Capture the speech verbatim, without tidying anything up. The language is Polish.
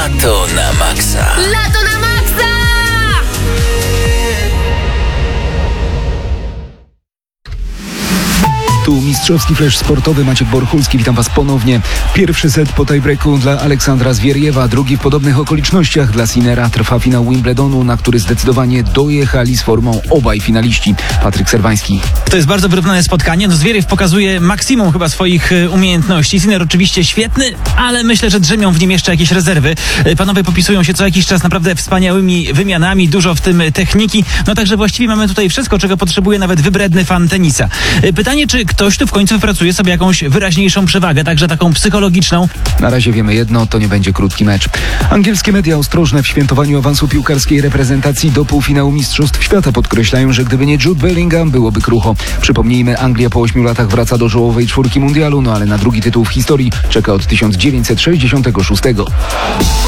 Lato na maksa. Lato na maksa! Tu mistrzowski flash sportowy, Maciek Borchulski, witam Was ponownie. Pierwszy set po tiebreaku dla Aleksandra Zwieriewa, drugi w podobnych okolicznościach dla Sinnera. Trwa finał Wimbledonu, na który zdecydowanie dojechali z formą obaj finaliści. Patryk Serwański. To jest bardzo wyrównane spotkanie. No, Zwieriew pokazuje maksimum chyba swoich umiejętności. Sinner oczywiście świetny, ale myślę, że drzemią w nim jeszcze jakieś rezerwy. Panowie popisują się co jakiś czas naprawdę wspaniałymi wymianami, dużo w tym techniki. No także właściwie mamy tutaj wszystko, czego potrzebuje nawet wybredny fan tenisa. Pytanie, czy ktoś tu w końcu wypracuje sobie jakąś wyraźniejszą przewagę, także taką psychologiczną. Na razie wiemy jedno, to nie będzie krótki mecz. Angielskie media ostrożne w świętowaniu awansu piłkarskiej reprezentacji do półfinału Mistrzostw Świata podkreślają, że gdyby nie Jude Bellingham, byłoby krucho. Przypomnijmy, Anglia po ośmiu latach wraca do czołowej czwórki mundialu, no ale na drugi tytuł w historii czeka od tysiąc dziewięćset sześćdziesiątego szóstego.